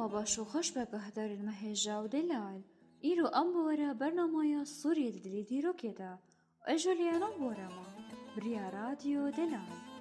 برنامه باش و خوش بەگەهدەرن مەهێژا و دلال ئیرۆ ئەم بۆرە بەرنامەیە سووری دلی دیرۆکێدا و ئەژۆلیانە بۆرەمە بریا رادیۆ دلال